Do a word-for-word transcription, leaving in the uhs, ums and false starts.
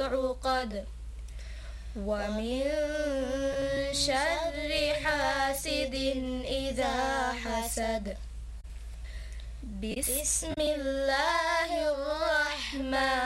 العقد ومن شر حاسد إذا حسد. بسم الله الرحمن